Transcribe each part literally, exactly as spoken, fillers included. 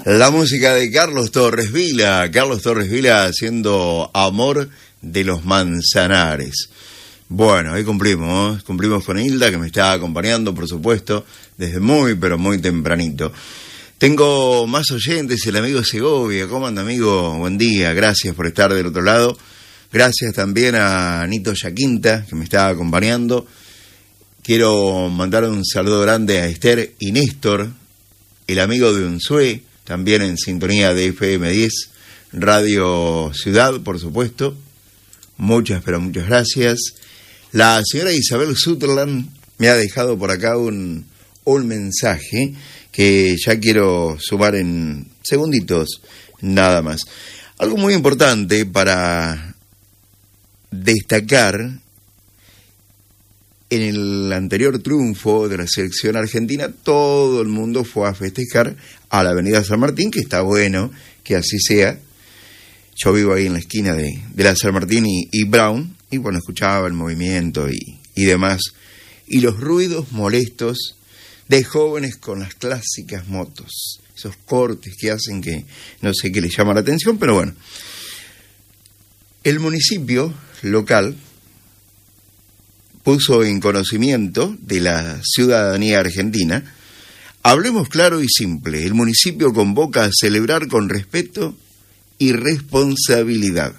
La música de Carlos Torres Vila, Carlos Torres Vila haciendo Amor de los Manzanares. Bueno, ahí cumplimos, ¿eh? Cumplimos con Hilda, que me está acompañando, por supuesto, desde muy, pero muy tempranito. Tengo más oyentes, el amigo Segovia. ¿Cómo anda, amigo? Buen día, gracias por estar del otro lado. Gracias también a Nito Yaquinta, que me está acompañando. Quiero mandar un saludo grande a Esther y Néstor, el amigo de Unzué, también en sintonía de F M diez, Radio Ciudad, por supuesto. Muchas, pero muchas gracias. La señora Isabel Sutherland me ha dejado por acá un, un mensaje que ya quiero sumar en segunditos, nada más. Algo muy importante para destacar: en el anterior triunfo de la selección argentina, todo el mundo fue a festejar a la avenida San Martín, que está bueno que así sea. Yo vivo ahí en la esquina de, de la San Martín y, y Brown, y bueno, escuchaba el movimiento y, y demás, y los ruidos molestos de jóvenes con las clásicas motos, esos cortes que hacen que no sé qué les llama la atención, pero bueno. El municipio local puso en conocimiento de la ciudadanía argentina: hablemos claro y simple, el municipio convoca a celebrar con respeto y responsabilidad.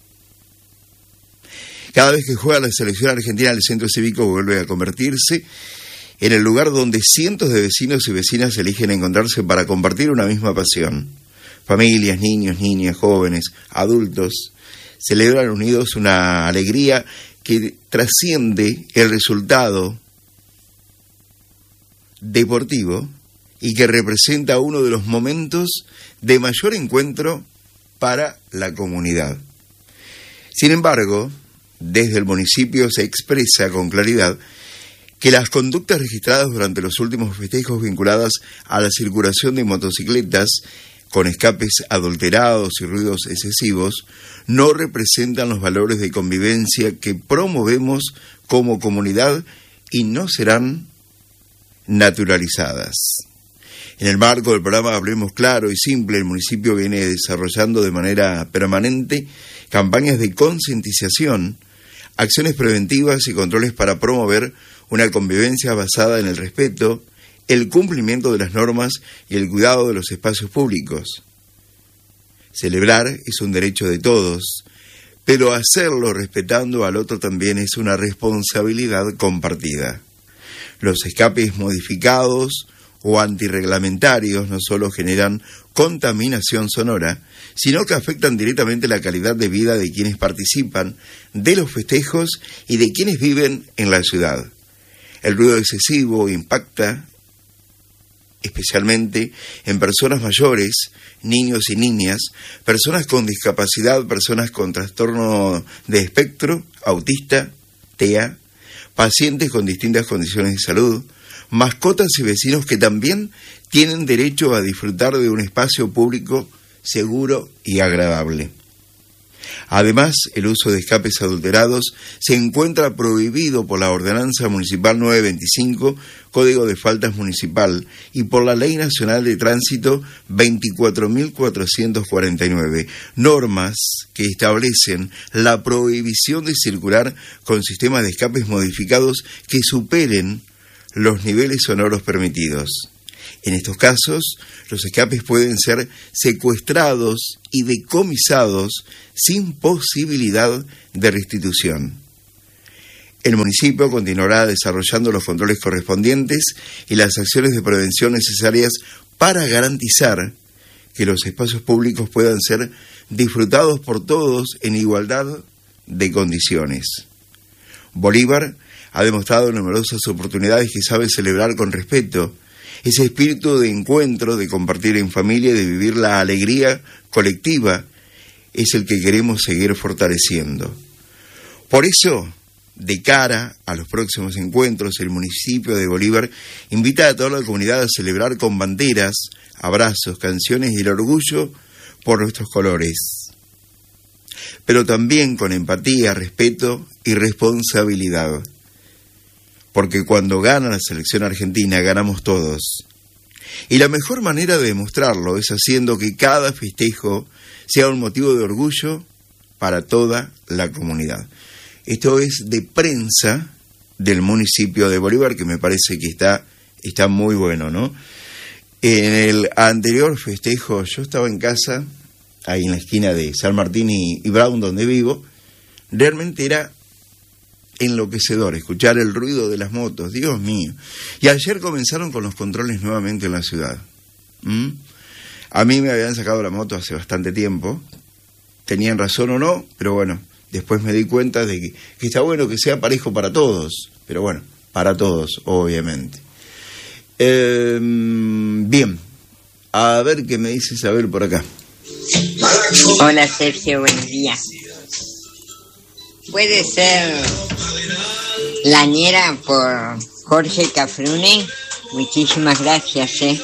Cada vez que juega la selección argentina, el centro cívico vuelve a convertirse en el lugar donde cientos de vecinos y vecinas eligen encontrarse para compartir una misma pasión. Familias, niños, niñas, jóvenes, adultos celebran unidos una alegría que trasciende el resultado deportivo y que representa uno de los momentos de mayor encuentro para la comunidad. Sin embargo, desde el municipio se expresa con claridad que las conductas registradas durante los últimos festejos vinculadas a la circulación de motocicletas con escapes adulterados y ruidos excesivos no representan los valores de convivencia que promovemos como comunidad y no serán naturalizadas. En el marco del programa Hablemos Claro y Simple, el municipio viene desarrollando de manera permanente campañas de concientización, acciones preventivas y controles para promover una convivencia basada en el respeto, el cumplimiento de las normas y el cuidado de los espacios públicos. Celebrar es un derecho de todos, pero hacerlo respetando al otro también es una responsabilidad compartida. Los escapes modificados o antirreglamentarios no solo generan contaminación sonora, sino que afectan directamente la calidad de vida de quienes participan de los festejos y de quienes viven en la ciudad. El ruido excesivo impacta especialmente en personas mayores, niños y niñas, personas con discapacidad, personas con trastorno de espectro, autista, T E A, pacientes con distintas condiciones de salud, mascotas y vecinos que también tienen derecho a disfrutar de un espacio público seguro y agradable. Además, el uso de escapes adulterados se encuentra prohibido por la Ordenanza Municipal novecientos veinticinco, Código de Faltas Municipal, y por la Ley Nacional de Tránsito veinticuatro mil cuatrocientos cuarenta y nueve, normas que establecen la prohibición de circular con sistemas de escapes modificados que superen los niveles sonoros permitidos. En estos casos, los escapes pueden ser secuestrados y decomisados sin posibilidad de restitución. El municipio continuará desarrollando los controles correspondientes y las acciones de prevención necesarias para garantizar que los espacios públicos puedan ser disfrutados por todos en igualdad de condiciones. Bolívar ha demostrado en numerosas oportunidades que sabe celebrar con respeto. Ese espíritu de encuentro, de compartir en familia y de vivir la alegría colectiva es el que queremos seguir fortaleciendo. Por eso, de cara a los próximos encuentros, el municipio de Bolívar invita a toda la comunidad a celebrar con banderas, abrazos, canciones y el orgullo por nuestros colores, pero también con empatía, respeto y responsabilidad. Porque cuando gana la selección argentina, ganamos todos. Y la mejor manera de demostrarlo es haciendo que cada festejo sea un motivo de orgullo para toda la comunidad. Esto es de prensa del municipio de Bolívar, que me parece que está, está muy bueno, ¿no? En el anterior festejo yo estaba en casa, ahí en la esquina de San Martín y, y Brown, donde vivo. Realmente era enloquecedor escuchar el ruido de las motos, Dios mío. Y ayer comenzaron con los controles nuevamente en la ciudad. ¿Mm? A mí me habían sacado la moto hace bastante tiempo, tenían razón o no, pero bueno, después me di cuenta de que, que está bueno que sea parejo para todos, pero bueno, para todos, obviamente. Eh, bien, a ver qué me dice Isabel por acá. Hola Sergio, buenos días. ¿Puede ser La Ñera por Jorge Cafrune? Muchísimas gracias, eh.